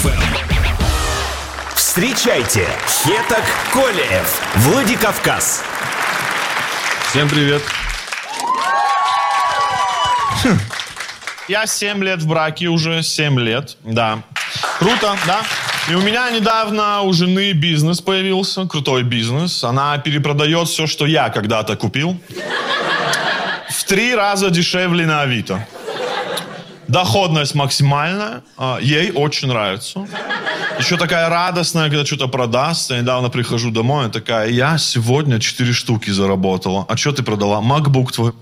FM. Встречайте, Хетак Колеев, Владикавказ. Всем привет. Я 7 лет в браке, уже 7 лет, да. Круто, да? И у меня недавно у жены бизнес появился, крутой бизнес. Она перепродает все, что я когда-то купил. В 3 раза дешевле на Авито. Доходность максимальная, ей очень нравится. Еще такая радостная, когда что-то продаст. Я недавно прихожу домой, она такая: я сегодня 4 штуки заработала. А что ты продала? MacBook твой.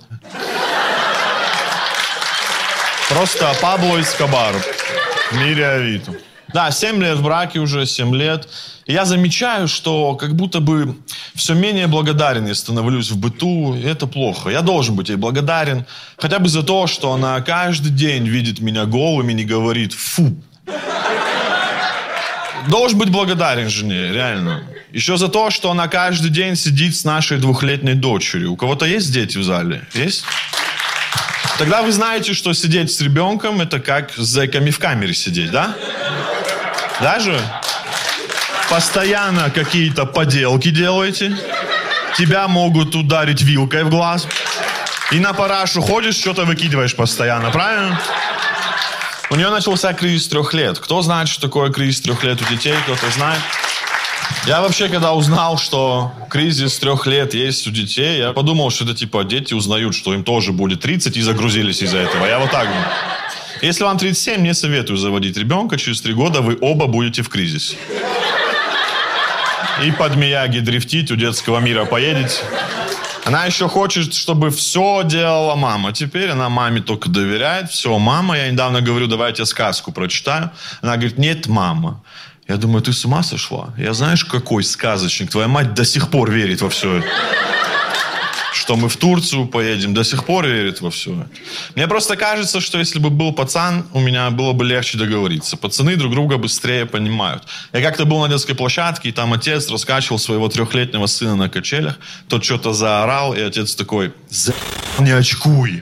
Просто Пабло Эскобар в мире Авито. Да, 7 лет в браке уже, 7 лет. И я замечаю, что как будто бы все менее благодарен я становлюсь в быту. И это плохо. Я должен быть ей благодарен. Хотя бы за то, что она каждый день видит меня голым и не говорит «фу». Должен быть благодарен жене, реально. Еще за то, что она каждый день сидит с нашей 2-летней дочерью. У кого-то есть дети в зале? Есть? Тогда вы знаете, что сидеть с ребенком — это как с зэками в камере сидеть, да? Даже постоянно какие-то поделки делаете. Тебя могут ударить вилкой в глаз. И на парашу ходишь, что-то выкидываешь постоянно, правильно? У нее начался кризис 3 лет. Кто знает, что такое кризис 3 лет у детей? Кто-то знает? Я вообще, когда узнал, что кризис 3 лет есть у детей, я подумал, что это типа дети узнают, что им тоже будет 30, и загрузились из-за этого. Я вот так думаю. Если вам 37, не советую заводить ребенка. Через 3 года вы оба будете в кризисе. И под Мияги дрифтить у детского мира поедете. Она еще хочет, чтобы все делала мама. Теперь она маме только доверяет. Все, мама. Я недавно говорю: давай я тебе сказку прочитаю. Она говорит: нет, мама. Я думаю: ты с ума сошла? Я знаешь, какой сказочник? Твоя мать до сих пор верит во все это. Что мы в Турцию поедем, до сих пор верит во все это. Мне просто кажется, что если бы был пацан, у меня было бы легче договориться. Пацаны друг друга быстрее понимают. Я как-то был на детской площадке, и там отец раскачивал своего 3-летнего сына на качелях. Тот что-то заорал, и отец такой: не очкуй.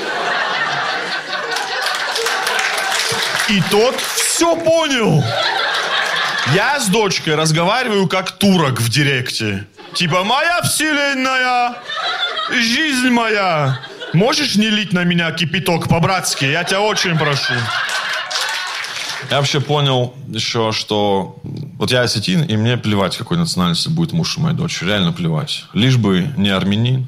И тот все понял. Я с дочкой разговариваю как турок в директе. Типа: моя вселенная, жизнь моя, можешь не лить на меня кипяток по-братски? Я тебя очень прошу. Я вообще понял еще, что вот я осетин, и мне плевать, какой национальности будет муж у моей дочери. Реально плевать. Лишь бы не армянин,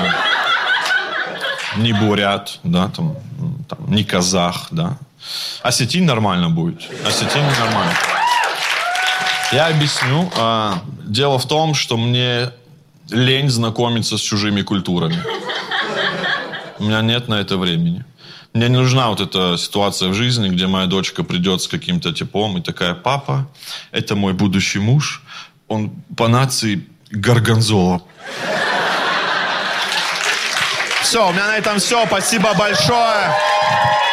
не бурят, да, там, не казах, да. Осетин нормально будет. Осетин нормально. Я объясню. Дело в том, что мне лень знакомиться с чужими культурами. У меня нет на это времени. Мне не нужна вот эта ситуация в жизни, где моя дочка придет с каким-то типом и такая: папа, это мой будущий муж, он по нации горгонзола. Все, у меня на этом все. Спасибо большое.